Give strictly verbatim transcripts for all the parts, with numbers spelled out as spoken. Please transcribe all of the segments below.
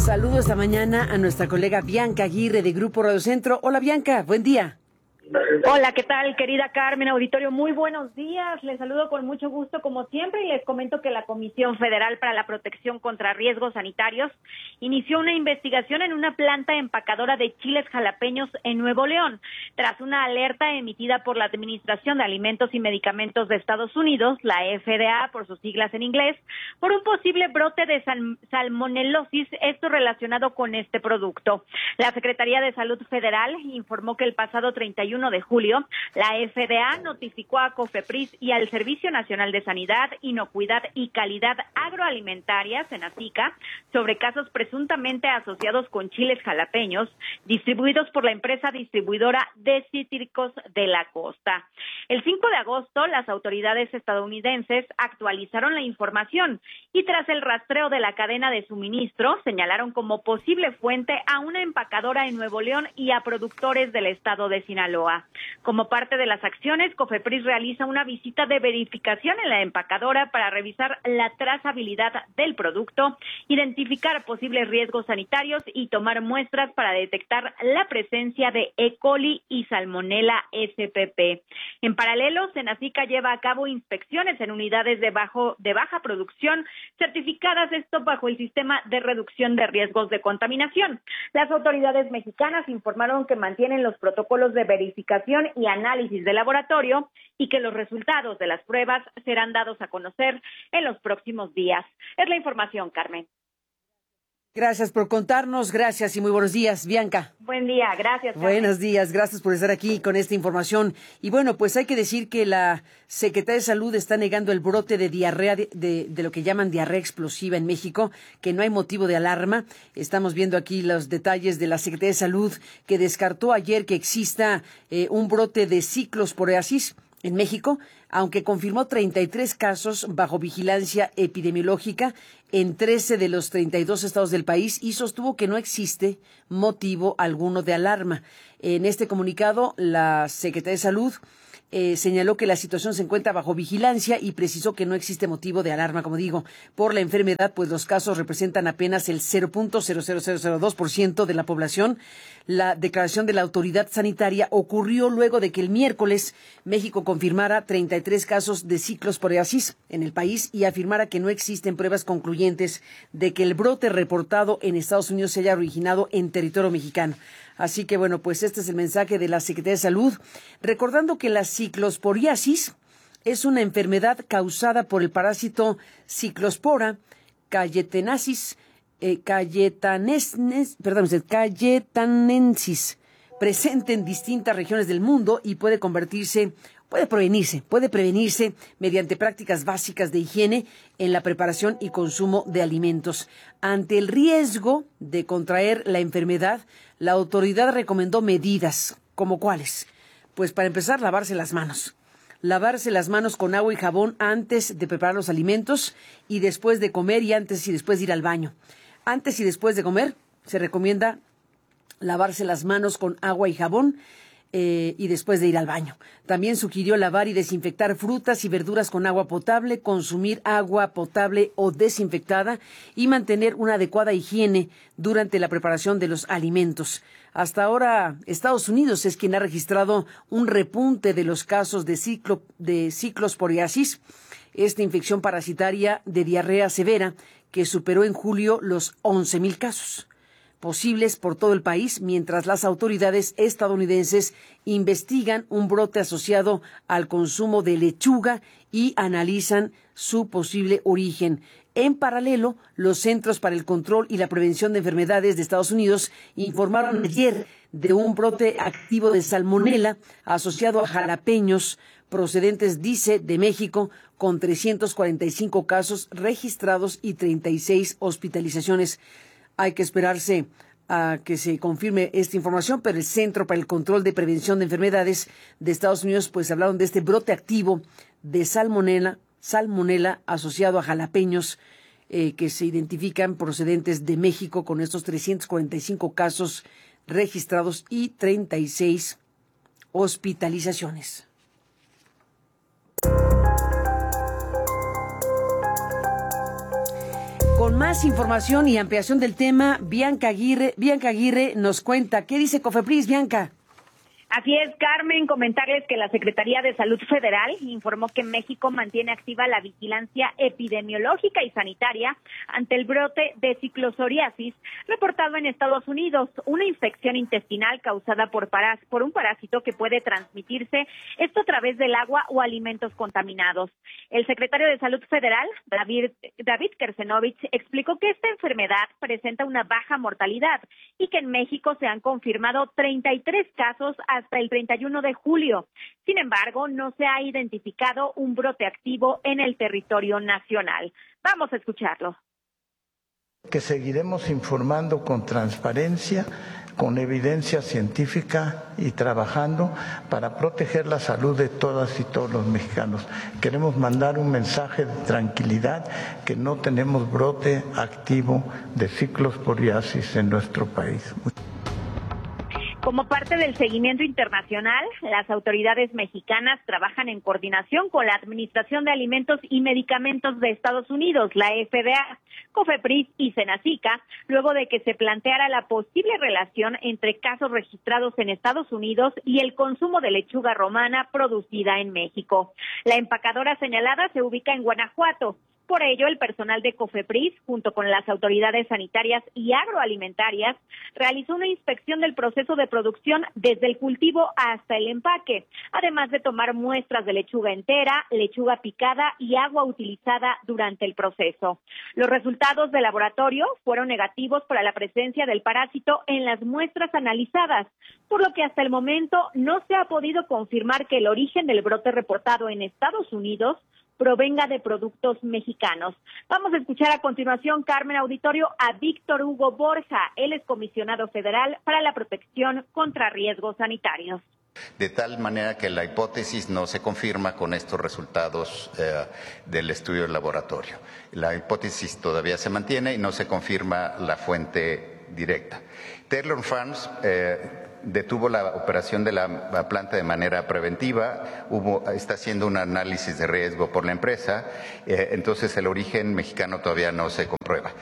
Saludo esta mañana a nuestra colega Bianca Aguirre de Grupo Radio Centro. Hola Bianca, buen día. Hola, ¿qué tal, querida Carmen? Auditorio, muy buenos días. Les saludo con mucho gusto, como siempre, y les comento que la Comisión Federal para la Protección contra Riesgos Sanitarios inició una investigación en una planta empacadora de chiles jalapeños en Nuevo León, tras una alerta emitida por la Administración de Alimentos y Medicamentos de Estados Unidos, la F D A por sus siglas en inglés, por un posible brote de sal salmonelosis, esto relacionado con este producto. La Secretaría de Salud Federal informó que el pasado treinta y uno de julio, la F D A notificó a COFEPRIS y al Servicio Nacional de Sanidad, Inocuidad y Calidad Agroalimentaria, SENACICA, sobre casos presuntamente asociados con chiles jalapeños distribuidos por la empresa distribuidora de Cítricos de la Costa. El cinco de agosto, las autoridades estadounidenses actualizaron la información y tras el rastreo de la cadena de suministro, señalaron como posible fuente a una empacadora en Nuevo León y a productores del estado de Sinaloa. Como parte de las acciones, COFEPRIS realiza una visita de verificación en la empacadora para revisar la trazabilidad del producto, identificar posibles riesgos sanitarios y tomar muestras para detectar la presencia de E. coli y Salmonella S P P. En paralelo, SENACICA lleva a cabo inspecciones en unidades de, bajo, de baja producción certificadas, esto bajo el sistema de reducción de riesgos de contaminación. Las autoridades mexicanas informaron que mantienen los protocolos de verificación y análisis de laboratorio y que los resultados de las pruebas serán dados a conocer en los próximos días. Es la información, Carmen. Gracias por contarnos, gracias y muy buenos días, Bianca. Buen día, gracias, Carmen. Buenos días, gracias por estar aquí con esta información. Y bueno, pues hay que decir que la Secretaría de Salud está negando el brote de diarrea, de, de, de lo que llaman diarrea explosiva en México, que no hay motivo de alarma. Estamos viendo aquí los detalles de la Secretaría de Salud, que descartó ayer que exista eh, un brote de ciclosporiasis en México, aunque confirmó treinta y tres casos bajo vigilancia epidemiológica en trece de los treinta y dos estados del país y sostuvo que no existe motivo alguno de alarma. En este comunicado, la Secretaría de Salud Eh, señaló que la situación se encuentra bajo vigilancia y precisó que no existe motivo de alarma, como digo, por la enfermedad, pues los casos representan apenas el cero punto cero cero cero cero dos por ciento de la población. La declaración de la autoridad sanitaria ocurrió luego de que el miércoles México confirmara treinta y tres casos de ciclosporiasis en el país y afirmara que no existen pruebas concluyentes de que el brote reportado en Estados Unidos se haya originado en territorio mexicano. Así que, bueno, pues este es el mensaje de la Secretaría de Salud, recordando que la ciclosporiasis es una enfermedad causada por el parásito Cyclospora cayetanensis, eh, cayetanes, perdón, cayetanensis, presente en distintas regiones del mundo y puede convertirse, puede prevenirse, puede prevenirse mediante prácticas básicas de higiene en la preparación y consumo de alimentos. Ante el riesgo de contraer la enfermedad, la autoridad recomendó medidas, ¿como cuáles? Pues para empezar, lavarse las manos. Lavarse las manos con agua y jabón antes de preparar los alimentos y después de comer y antes y después de ir al baño. Antes y después de comer se recomienda lavarse las manos con agua y jabón eh, y después de ir al baño. También sugirió lavar y desinfectar frutas y verduras con agua potable, consumir agua potable o desinfectada y mantener una adecuada higiene durante la preparación de los alimentos. Hasta ahora, Estados Unidos es quien ha registrado un repunte de los casos de, ciclo, de ciclosporiasis, esta infección parasitaria de diarrea severa que superó en julio los once mil casos posibles por todo el país, mientras las autoridades estadounidenses investigan un brote asociado al consumo de lechuga y analizan su posible origen. En paralelo, los Centros para el Control y la Prevención de Enfermedades de Estados Unidos informaron ayer de un brote activo de salmonela asociado a jalapeños procedentes, dice, de México, con trescientos cuarenta y cinco casos registrados y treinta y seis hospitalizaciones. Hay que esperarse a que se confirme esta información, pero el Centro para el Control de Prevención de Enfermedades de Estados Unidos pues hablaron de este brote activo de salmonela, salmonela asociado a jalapeños eh, que se identifican procedentes de México con estos trescientos cuarenta y cinco casos registrados y treinta y seis hospitalizaciones. Con más información y ampliación del tema, Bianca Aguirre, Bianca Aguirre nos cuenta. ¿Qué dice COFEPRIS, Bianca? Así es, Carmen, comentarles que la Secretaría de Salud Federal informó que México mantiene activa la vigilancia epidemiológica y sanitaria ante el brote de ciclosoriasis reportado en Estados Unidos, una infección intestinal causada por, parás, por un parásito que puede transmitirse, esto a través del agua o alimentos contaminados. El secretario de Salud Federal, David, David Kersenovich, explicó que esta enfermedad presenta una baja mortalidad y que en México se han confirmado treinta y tres casos hasta el treinta y uno de julio. Sin embargo, no se ha identificado un brote activo en el territorio nacional. Vamos a escucharlo. Que seguiremos informando con transparencia, con evidencia científica y trabajando para proteger la salud de todas y todos los mexicanos. Queremos mandar un mensaje de tranquilidad, que no tenemos brote activo de ciclosporiasis en nuestro país. Como parte del seguimiento internacional, las autoridades mexicanas trabajan en coordinación con la Administración de Alimentos y Medicamentos de Estados Unidos, la F D A, COFEPRIS y SENACICA, luego de que se planteara la posible relación entre casos registrados en Estados Unidos y el consumo de lechuga romana producida en México. La empacadora señalada se ubica en Guanajuato. Por ello, el personal de COFEPRIS, junto con las autoridades sanitarias y agroalimentarias, realizó una inspección del proceso de producción desde el cultivo hasta el empaque, además de tomar muestras de lechuga entera, lechuga picada y agua utilizada durante el proceso. Los resultados del laboratorio fueron negativos para la presencia del parásito en las muestras analizadas, por lo que hasta el momento no se ha podido confirmar que el origen del brote reportado en Estados Unidos provenga de productos mexicanos. Vamos a escuchar a continuación, Carmen Auditorio, a Víctor Hugo Borja. Él es comisionado federal para la protección contra riesgos sanitarios. De tal manera que la hipótesis no se confirma con estos resultados eh, del estudio del laboratorio. La hipótesis todavía se mantiene y no se confirma la fuente directa. Taylor Farms eh, detuvo la operación de la planta de manera preventiva, hubo, está haciendo un análisis de riesgo por la empresa, eh, entonces el origen mexicano todavía no se comprueba.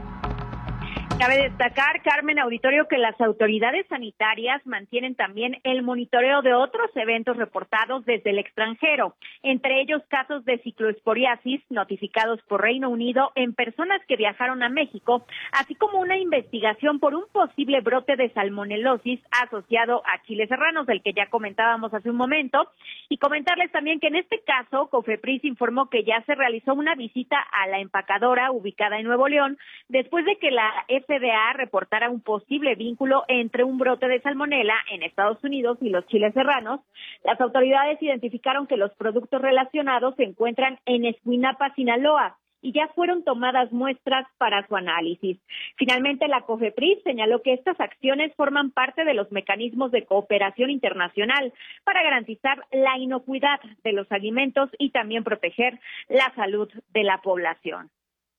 Cabe destacar, Carmen Auditorio, que las autoridades sanitarias mantienen también el monitoreo de otros eventos reportados desde el extranjero, entre ellos casos de cicloesporiasis notificados por Reino Unido en personas que viajaron a México, así como una investigación por un posible brote de salmonelosis asociado a chiles serranos, del que ya comentábamos hace un momento, y comentarles también que en este caso, COFEPRIS informó que ya se realizó una visita a la empacadora ubicada en Nuevo León, después de que la F D A reportara un posible vínculo entre un brote de salmonela en Estados Unidos y los chiles serranos. Las autoridades identificaron que los productos relacionados se encuentran en Escuinapa, Sinaloa, y ya fueron tomadas muestras para su análisis. Finalmente, la COFEPRIS señaló que estas acciones forman parte de los mecanismos de cooperación internacional para garantizar la inocuidad de los alimentos y también proteger la salud de la población.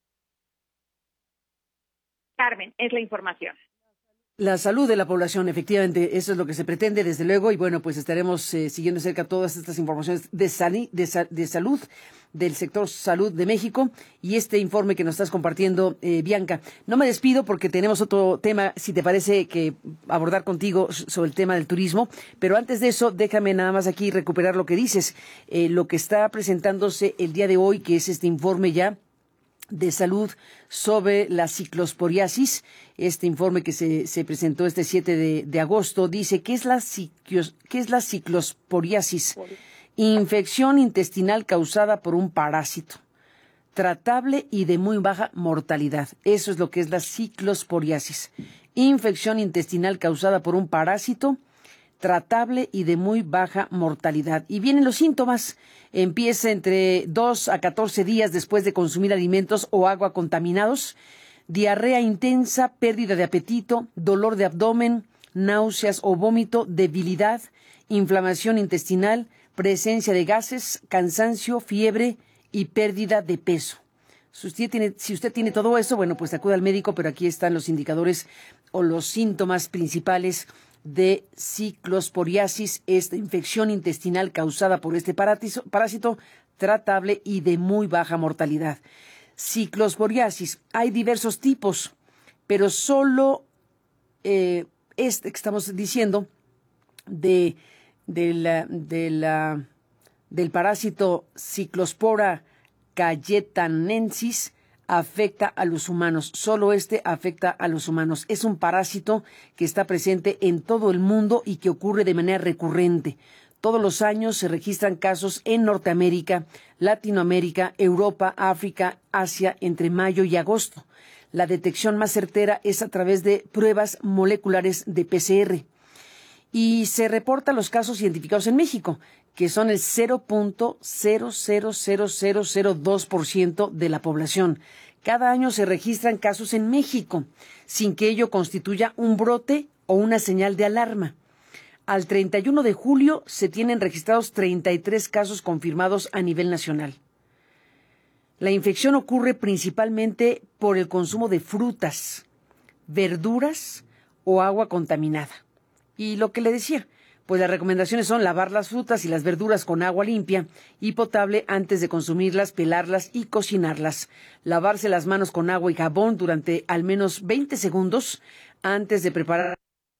Carmen, es la información. La salud de la población, efectivamente, eso es lo que se pretende, desde luego, y bueno, pues estaremos eh, siguiendo de cerca todas estas informaciones de, sani, de, de salud, del sector salud de México, y este informe que nos estás compartiendo, eh, Bianca. No me despido porque tenemos otro tema, si te parece, que abordar contigo sobre el tema del turismo, pero antes de eso, déjame nada más aquí recuperar lo que dices, eh, lo que está presentándose el día de hoy, que es este informe ya de salud sobre la ciclosporiasis. Este informe que se, se presentó este siete de agosto dice que es la ciclos, ¿qué es la ciclosporiasis? Infección intestinal causada por un parásito, tratable y de muy baja mortalidad. Eso es lo que es la ciclosporiasis. Infección intestinal causada por un parásito, tratable y de muy baja mortalidad. Y vienen los síntomas. Empieza entre dos a catorce días después de consumir alimentos o agua contaminados. Diarrea intensa, pérdida de apetito, dolor de abdomen, náuseas o vómito, debilidad, inflamación intestinal, presencia de gases, cansancio, fiebre y pérdida de peso. Si usted tiene, si usted tiene todo eso, bueno, pues acude al médico, pero aquí están los indicadores o los síntomas principales de ciclosporiasis, esta infección intestinal causada por este parásito, tratable y de muy baja mortalidad. ciclosporiasis. Hay diversos tipos, pero solo eh, este que estamos diciendo de, de la, de la, del parásito Cyclospora cayetanensis afecta a los humanos. Solo este afecta a los humanos. Es un parásito que está presente en todo el mundo y que ocurre de manera recurrente. Todos los años se registran casos en Norteamérica, Latinoamérica, Europa, África, Asia, entre mayo y agosto. La detección más certera es a través de pruebas moleculares de P C R. Y se reportan los casos identificados en México, que son el cero punto cero cero cero cero cero dos por ciento de la población. Cada año se registran casos en México, sin que ello constituya un brote o una señal de alarma. Al treinta y uno de julio se tienen registrados treinta y tres casos confirmados a nivel nacional. La infección ocurre principalmente por el consumo de frutas, verduras o agua contaminada. Y lo que le decía, pues las recomendaciones son lavar las frutas y las verduras con agua limpia y potable antes de consumirlas, pelarlas y cocinarlas. Lavarse las manos con agua y jabón durante al menos veinte segundos antes de preparar,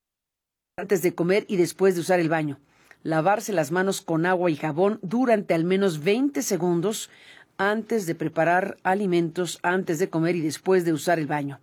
antes de comer y después de usar el baño. Lavarse las manos con agua y jabón durante al menos veinte segundos antes de preparar alimentos, antes de comer y después de usar el baño.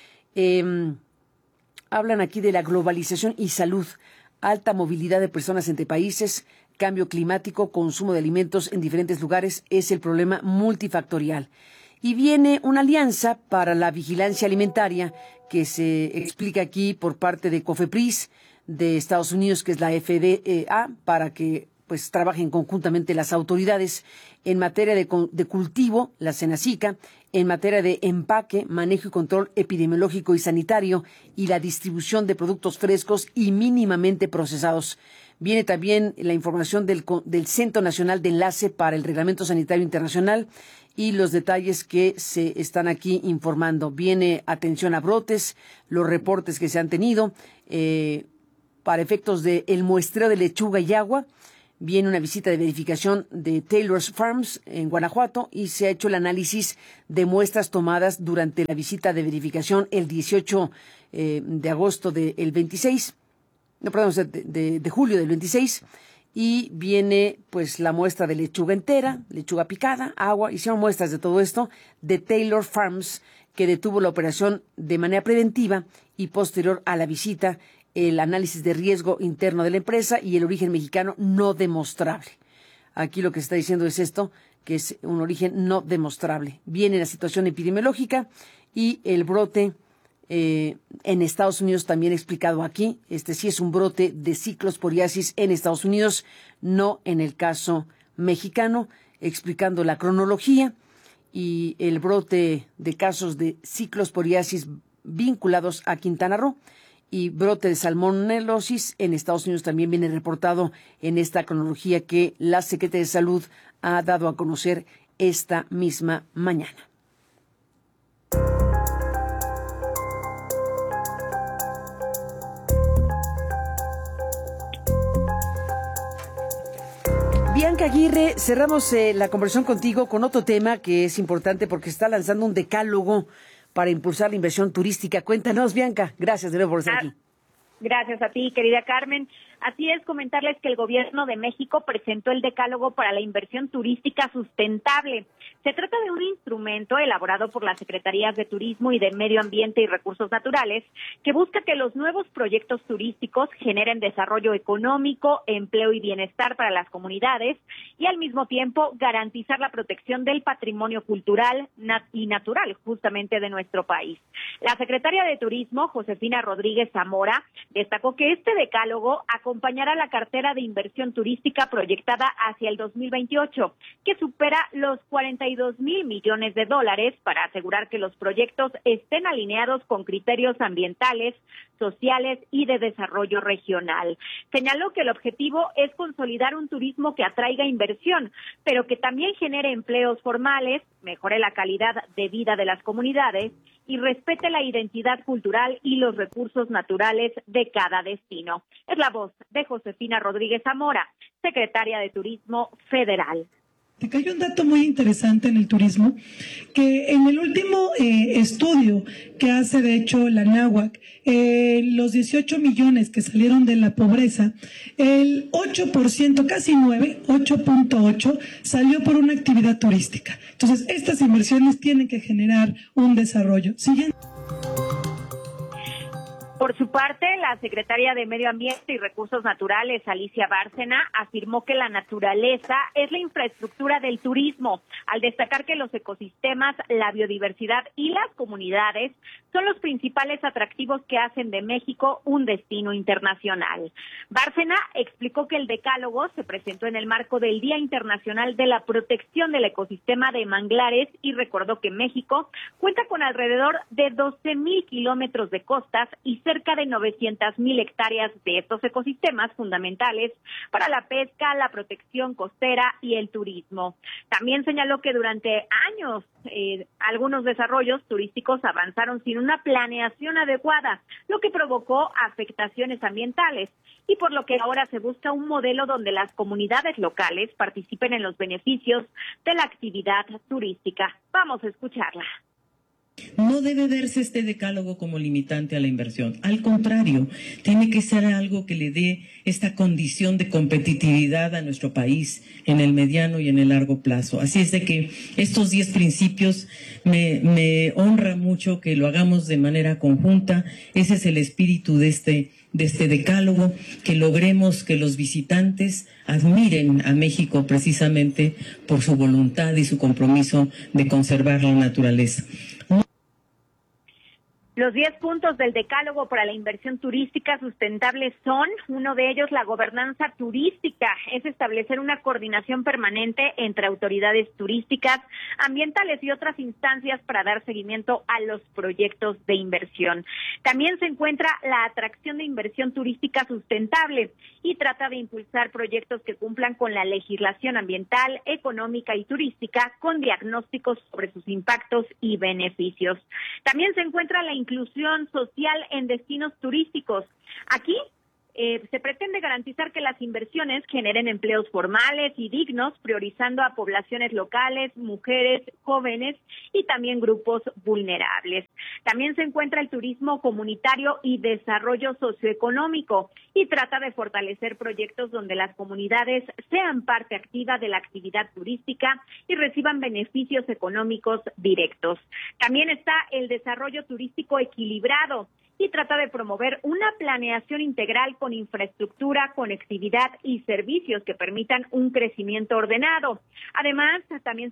Eh, hablan aquí de la globalización y salud, alta movilidad de personas entre países, cambio climático, consumo de alimentos en diferentes lugares, es el problema multifactorial. Y viene una alianza para la vigilancia alimentaria que se explica aquí por parte de COFEPRIS de Estados Unidos, que es la F D A, para que pues trabajen conjuntamente las autoridades en materia de, de cultivo, la Senacica, en materia de empaque, manejo y control epidemiológico y sanitario y la distribución de productos frescos y mínimamente procesados. Viene también la información del, del Centro Nacional de Enlace para el Reglamento Sanitario Internacional y los detalles que se están aquí informando. Viene atención a brotes, los reportes que se han tenido eh, para efectos del muestreo de lechuga y agua. Viene una visita de verificación de Taylor's Farms en Guanajuato y se ha hecho el análisis de muestras tomadas durante la visita de verificación el dieciocho eh, de agosto del veintiséis, no, perdón, de, de, de julio del veintiséis, y viene pues la muestra de lechuga entera, lechuga picada, agua, hicieron muestras de todo esto de Taylor Farms, que detuvo la operación de manera preventiva y posterior a la visita el análisis de riesgo interno de la empresa y el origen mexicano no demostrable. Aquí lo que se está diciendo es esto, que es un origen no demostrable. Viene la situación epidemiológica y el brote eh, en Estados Unidos también explicado aquí. Este sí es un brote de ciclosporiasis en Estados Unidos, no en el caso mexicano, explicando la cronología y el brote de casos de ciclosporiasis vinculados a Quintana Roo. Y brote de salmonelosis en Estados Unidos también viene reportado en esta cronología que la Secretaría de Salud ha dado a conocer esta misma mañana. Bianca Aguirre, cerramos eh, la conversación contigo con otro tema que es importante porque está lanzando un decálogo para impulsar la inversión turística. Cuéntanos, Bianca. Gracias de nuevo por estar aquí. Gracias a ti, querida Carmen. Así es, comentarles que el Gobierno de México presentó el Decálogo para la Inversión Turística Sustentable. Se trata de un instrumento elaborado por las Secretarías de Turismo y de Medio Ambiente y Recursos Naturales que busca que los nuevos proyectos turísticos generen desarrollo económico, empleo y bienestar para las comunidades y al mismo tiempo garantizar la protección del patrimonio cultural y natural justamente de nuestro país. La secretaria de Turismo, Josefina Rodríguez Zamora, destacó que este decálogo acompañará la cartera de inversión turística proyectada hacia el dos mil veintiocho, que supera los cuarenta y dos mil millones de dólares para asegurar que los proyectos estén alineados con criterios ambientales, sociales y de desarrollo regional. Señaló que el objetivo es consolidar un turismo que atraiga inversión, pero que también genere empleos formales, mejore la calidad de vida de las comunidades y respete la identidad cultural y los recursos naturales de cada destino. Es la voz de Josefina Rodríguez Zamora, secretaria de Turismo Federal. Hay un dato muy interesante en el turismo, que en el último eh, estudio que hace de hecho la NAWAC, eh, los dieciocho millones que salieron de la pobreza, el ocho por ciento, casi nueve, ocho punto ocho, salió por una actividad turística. Entonces, estas inversiones tienen que generar un desarrollo. Siguiente. Por su parte, la secretaria de Medio Ambiente y Recursos Naturales, Alicia Bárcena, afirmó que la naturaleza es la infraestructura del turismo, al destacar que los ecosistemas, la biodiversidad y las comunidades son los principales atractivos que hacen de México un destino internacional. Bárcena explicó que el decálogo se presentó en el marco del Día Internacional de la Protección del Ecosistema de Manglares y recordó que México cuenta con alrededor de doce mil kilómetros de costas y cerca de novecientas mil hectáreas de estos ecosistemas fundamentales para la pesca, la protección costera y el turismo. También señaló que durante años eh, algunos desarrollos turísticos avanzaron sin una planeación adecuada, lo que provocó afectaciones ambientales y por lo que ahora se busca un modelo donde las comunidades locales participen en los beneficios de la actividad turística. Vamos a escucharla. No debe verse este decálogo como limitante a la inversión. Al contrario, tiene que ser algo que le dé esta condición de competitividad a nuestro país en el mediano y en el largo plazo. Así es de que estos diez principios me, me honra mucho que lo hagamos de manera conjunta. Ese es el espíritu de este, de este decálogo, que logremos que los visitantes admiren a México precisamente por su voluntad y su compromiso de conservar la naturaleza. Los diez puntos del decálogo para la inversión turística sustentable son, uno de ellos, la gobernanza turística, es establecer una coordinación permanente entre autoridades turísticas, ambientales y otras instancias para dar seguimiento a los proyectos de inversión. También se encuentra la atracción de inversión turística sustentable y trata de impulsar proyectos que cumplan con la legislación ambiental, económica y turística con diagnósticos sobre sus impactos y beneficios. También se encuentra la inclusión social en destinos turísticos. Aquí eh, se pretende garantizar que las inversiones generen empleos formales y dignos, priorizando a poblaciones locales, mujeres, jóvenes y también grupos vulnerables. También se encuentra el turismo comunitario y desarrollo socioeconómico y trata de fortalecer proyectos donde las comunidades sean parte activa de la actividad turística y reciban beneficios económicos directos. También está el desarrollo turístico equilibrado y trata de promover una planeación integral con infraestructura, conectividad y servicios que permitan un crecimiento ordenado. Además, también